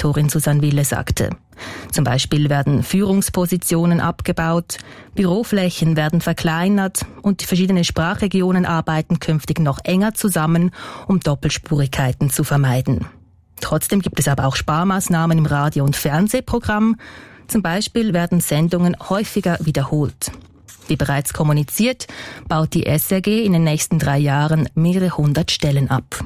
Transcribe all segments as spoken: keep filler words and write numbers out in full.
Geschäftsführungsdirektorin Susanne Wille sagte. Zum Beispiel werden Führungspositionen abgebaut, Büroflächen werden verkleinert und verschiedene Sprachregionen arbeiten künftig noch enger zusammen, um Doppelspurigkeiten zu vermeiden. Trotzdem gibt es aber auch Sparmaßnahmen im Radio- und Fernsehprogramm. Zum Beispiel werden Sendungen häufiger wiederholt. Wie bereits kommuniziert, baut die S R G in den nächsten drei Jahren mehrere hundert Stellen ab.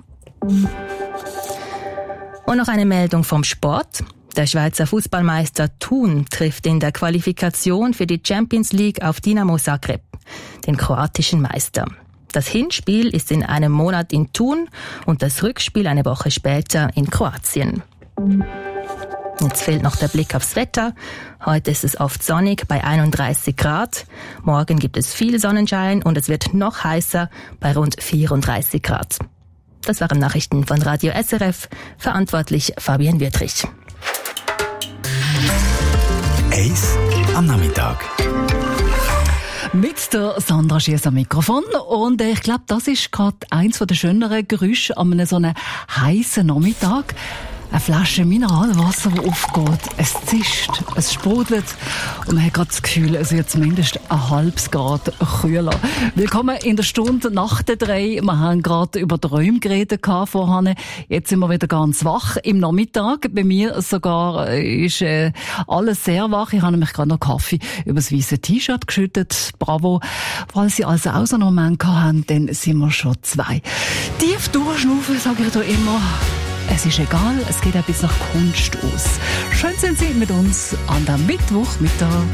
Und noch eine Meldung vom Sport. Der Schweizer Fußballmeister Thun trifft in der Qualifikation für die Champions League auf Dinamo Zagreb, den kroatischen Meister. Das Hinspiel ist in einem Monat in Thun und das Rückspiel eine Woche später in Kroatien. Jetzt fehlt noch der Blick aufs Wetter. Heute ist es oft sonnig bei einunddreißig Grad. Morgen gibt es viel Sonnenschein und es wird noch heißer bei rund vierunddreißig Grad. Das waren Nachrichten von Radio S R F. Verantwortlich Fabian Wüthrich. Eis am Nachmittag. Mit der Sandra Schiess am Mikrofon. Und ich glaube, das ist gerade eins der schöneren Geräusche an einem so einem heissen Nachmittag. Eine Flasche Mineralwasser, die aufgeht. Es zischt, es sprudelt und man hat gerade das Gefühl, es wird zumindest ein halbes Grad kühler. Willkommen in der Stunde nach der drei. Wir haben gerade über Träume geredet vorhin. Jetzt sind wir wieder ganz wach im Nachmittag. Bei mir sogar ist äh, alles sehr wach. Ich habe nämlich gerade noch Kaffee über das weiße T-Shirt geschüttet. Bravo. Falls Sie also auch so einen Moment haben, dann sind wir schon zwei. Tief durchschnaufen, sage ich da immer. Es ist egal, es geht ein bisschen nach Kunst aus. Schön sind Sie mit uns an der Mittwochmittag.